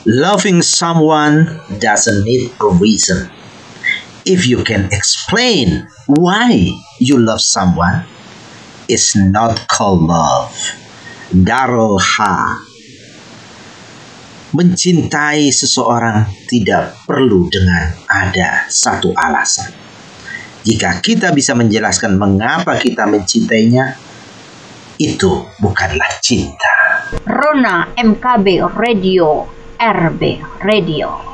Loving someone doesn't need a reason. If you can explain why you love someone, it's not called love. Darul Ha. Mencintai seseorang tidak perlu dengan ada satu alasan. Jika kita bisa menjelaskan mengapa kita mencintainya, itu bukanlah cinta. Rona MKB Radio, RB Radio.